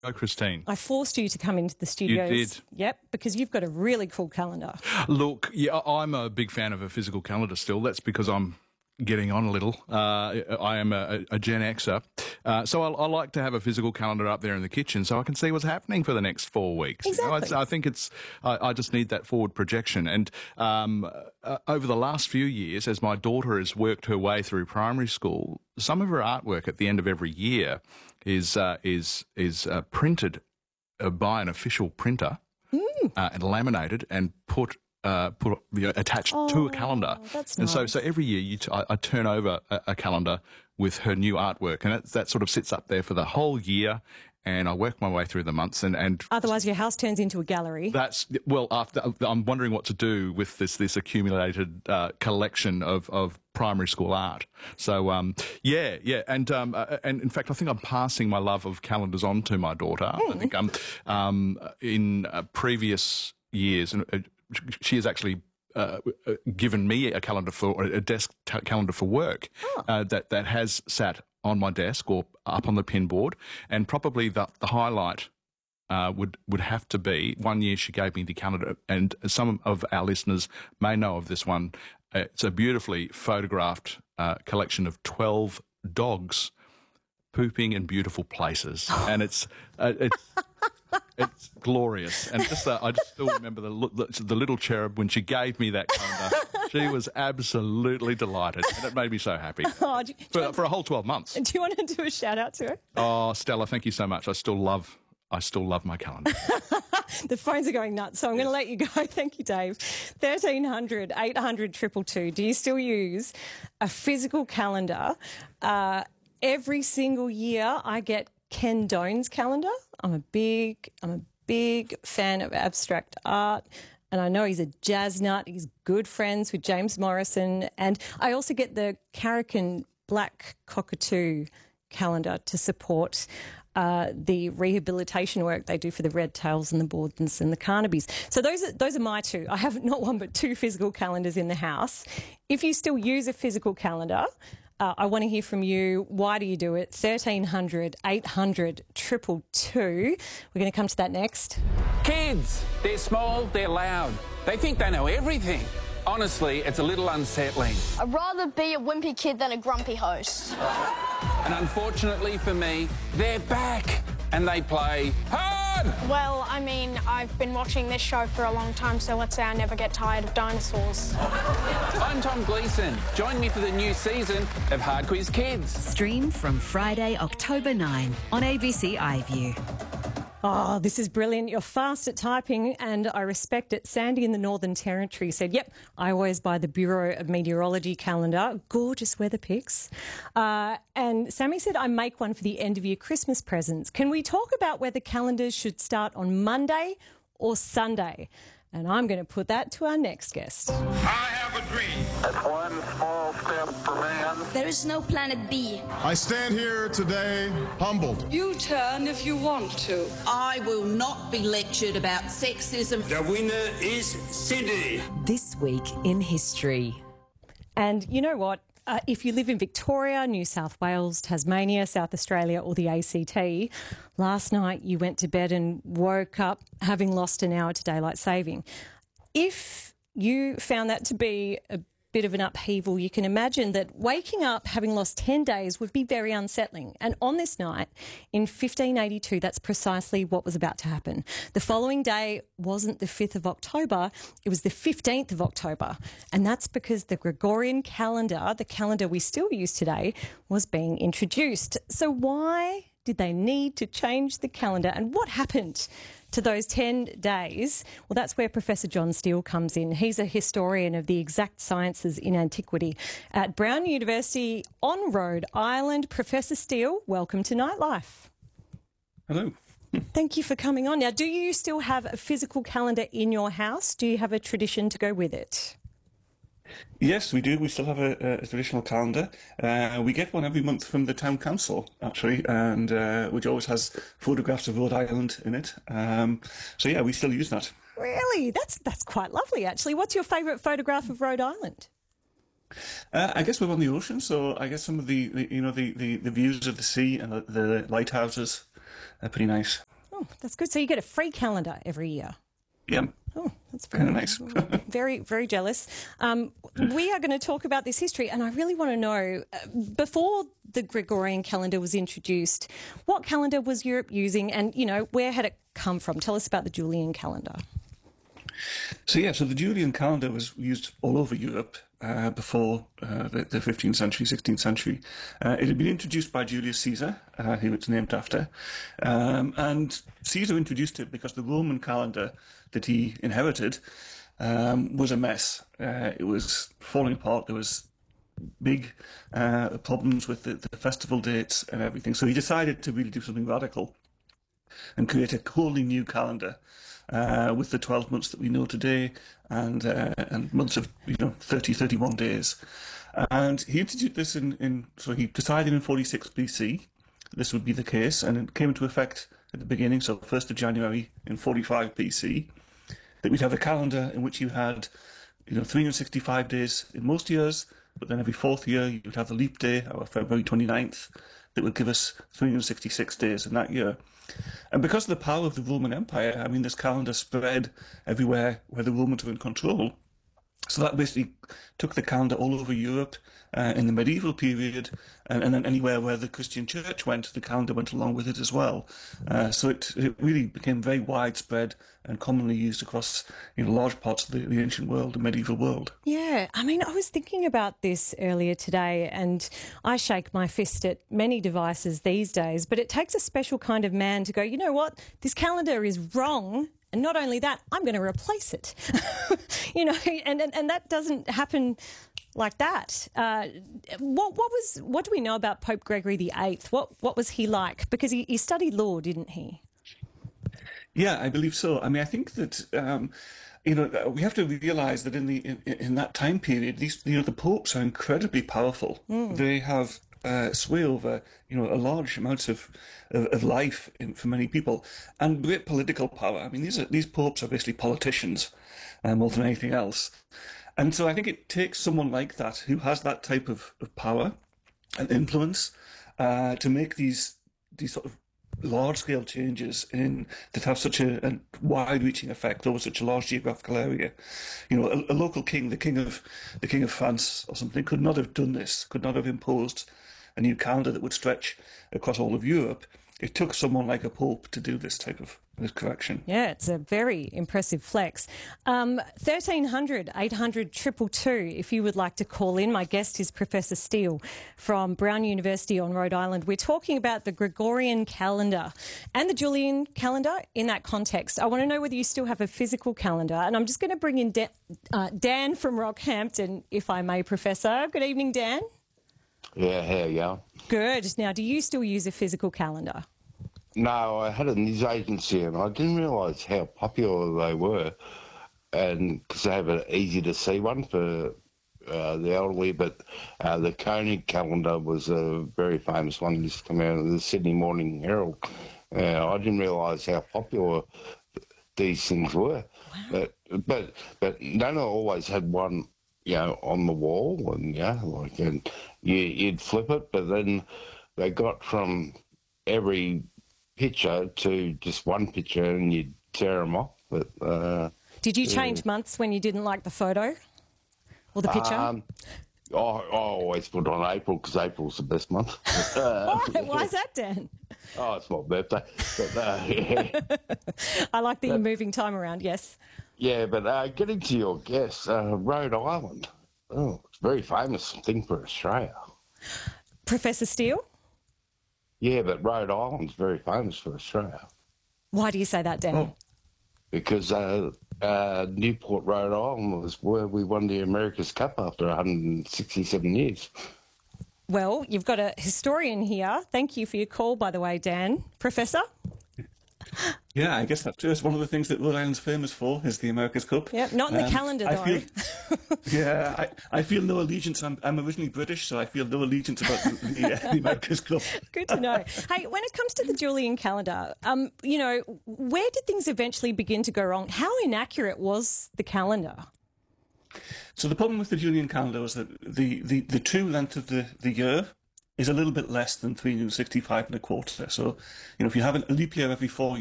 Go, Christine. I forced you to come into the studios. You did. Yep, because you've got a really cool calendar. Look, yeah, I'm a big fan of a physical calendar still. That's because I'm getting on a little. I am a Gen Xer. So I like to have a physical calendar up there in the kitchen so I can see what's happening for the next 4 weeks. Exactly. I think I just need that forward projection. And over the last few years, as my daughter has worked her way through primary school, some of her artwork at the end of every year is printed by an official printer and laminated and attached to a calendar. That's and nice. so every year I turn over a calendar with her new artwork, and that sort of sits up there for the whole year, and I work my way through the months. And Otherwise, your house turns into a gallery. I'm wondering what to do with this accumulated collection of primary school art. So and in fact, I think I'm passing my love of calendars on to my daughter. I think in previous years, and she has actually given me a calendar a desk calendar for work that has sat on my desk or up on the pin board, and probably the highlight would have to be one year she gave me the calendar, and some of our listeners may know of this one. It's a beautifully photographed collection of 12 dogs pooping in beautiful places, and it's glorious. And I just still remember the little cherub when she gave me that calendar. She was absolutely delighted, and it made me so happy for a whole 12 months. Do you want to do a shout out to her? Oh, Stella, thank you so much. I still love my calendar. The phones are going nuts, so I'm going to let you go. Thank you, Dave. 1300 800 222. Do you still use a physical calendar? Every single year I get Ken Doan's calendar. I'm a big fan of abstract art, and I know he's a jazz nut. He's good friends with James Morrison, and I also get the Carrican Black Cockatoo calendar to support the rehabilitation work they do for the red tails and the Bordens and the Carnabys. So those are my two. I have not one but two physical calendars in the house. If you still use a physical calendar, I want to hear from you. Why do you do it? 1300 800 222. We're going to come to that next. Kids, they're small, they're loud. They think they know everything. Honestly, it's a little unsettling. I'd rather be a wimpy kid than a grumpy host. And unfortunately for me, they're back and they play hard. Well, I mean, I've been watching this show for a long time, so let's say I never get tired of dinosaurs. I'm Tom Gleeson. Join me for the new season of Hard Quiz Kids. Stream from Friday, October 9 on ABC iView. Oh, this is brilliant. You're fast at typing and I respect it. Sandy in the Northern Territory said, yep, I always buy the Bureau of Meteorology calendar. Gorgeous weather pics. And Sammy said, I make one for the end of year Christmas presents. Can we talk about whether calendars should start on Monday or Sunday? And I'm going to put that to our next guest. I have a dream. That's one small step for man. There is no planet B. I stand here today humbled. You turn if you want to. I will not be lectured about sexism. The winner is Sydney. This week in history. And you know what? If you live in Victoria, New South Wales, Tasmania, South Australia or the ACT, last night you went to bed and woke up having lost an hour to daylight saving. If you found that to be a bit of an upheaval, you can imagine that waking up having lost 10 days would be very unsettling. And on this night in 1582, that's precisely what was about to happen. The following day wasn't the 5th of October, it was the 15th of October. And that's because the Gregorian calendar, the calendar we still use today, was being introduced. So why did they need to change the calendar, and what happened to those 10 days? Well, that's where Professor John Steele comes in. He's a historian of the exact sciences in antiquity at Brown University on Rhode Island. Professor Steele, welcome to Nightlife. Hello. Thank you for coming on. Now, do you still have a physical calendar in your house? Do you have a tradition to go with it? Yes, we do. We still have a traditional calendar. We get one every month from the town council, actually, and which always has photographs of Rhode Island in it. So yeah, we still use that. Really? That's quite lovely, actually. What's your favourite photograph of Rhode Island? I guess we're on the ocean, so I guess some of the views of the sea and the lighthouses are pretty nice. Oh, that's good. So you get a free calendar every year. Yeah. Oh, that's very nice. very, very jealous. We are going to talk about this history, and I really want to know, before the Gregorian calendar was introduced, what calendar was Europe using, and, where had it come from? Tell us about the Julian calendar. So the Julian calendar was used all over Europe before the 15th century, 16th century. It had been introduced by Julius Caesar, who it's named after, and Caesar introduced it because the Roman calendar that he inherited was a mess. It was falling apart. There was big problems with the festival dates and everything. So he decided to really do something radical and create a wholly new calendar. With the 12 months that we know today and months of 30, 31 days. And he introduced this so he decided in 46 BC this would be the case, and it came into effect at the beginning, so 1st of January in 45 BC, that we'd have a calendar in which you had 365 days in most years, but then every fourth year you'd have the leap day, or February 29th, that would give us 366 days in that year. And because of the power of the Roman Empire, this calendar spread everywhere where the Romans were in control. So that basically took the calendar all over Europe in the medieval period, and then anywhere where the Christian church went, the calendar went along with it as well. So it really became very widespread and commonly used across large parts of the ancient world, the medieval world. Yeah, I was thinking about this earlier today, and I shake my fist at many devices these days, but it takes a special kind of man to go, you know what, this calendar is wrong. And not only that, I'm going to replace it. And that doesn't happen like that. What do we know about Pope Gregory VIII? What was he like? Because he studied law, didn't he? Yeah, I believe so. I think that we have to realise that in that time period, the popes are incredibly powerful. They have sway over a large amounts of life for many people, and great political power. These popes are basically politicians more than anything else, and so I think it takes someone like that who has that type of power and influence to make these sort of large-scale changes that have such a wide-reaching effect over such a large geographical area. A local king, the king of France or something, could not have done this, could not have imposed a new calendar that would stretch across all of Europe. It took someone like a pope to do this type of correction. Yeah, it's a very impressive flex. 1300 800 222 if you would like to call in. My guest is Professor Steele from Brown University on Rhode Island. We're talking about the Gregorian calendar and the Julian calendar in that context. I want to know whether you still have a physical calendar, and I'm just going to bring in Dan from Rockhampton, if I may, Professor. Good evening, Dan. Yeah, how are you going? Good. Now, do you still use a physical calendar? No, I had a news agency and I didn't realise how popular they were, and because they have an easy-to-see one for the elderly, but the Koenig calendar was a very famous one that used to come out of the Sydney Morning Herald. I didn't realise how popular these things were. Wow. But Nana always had one, on the wall, and and you'd flip it, but then they got from every picture to just one picture, and you'd tear them off. But did you change months when you didn't like the photo or the picture? I always put on April because April's the best month. Why is that, Dan? Oh, it's my birthday. But, I like that you're moving time around. Yes. Yeah, but getting to your guess, Rhode Island. Oh, it's a very famous thing for Australia. Professor Steele? Yeah, but Rhode Island's very famous for Australia. Why do you say that, Dan? Oh, because Newport, Rhode Island was where we won the America's Cup after 167 years. Well, you've got a historian here. Thank you for your call, by the way, Dan. Professor? Yeah, I guess that's true. It's one of the things that Rhode Island's famous for is the America's Cup. Yeah, not in the calendar, though. I feel no allegiance. I'm originally British, so I feel no allegiance about the America's Cup. Good to know. Hey, when it comes to the Julian calendar, where did things eventually begin to go wrong? How inaccurate was the calendar? So the problem with the Julian calendar was that the true length of the year is a little bit less than 365 and a quarter. So, if you have a leap year every 4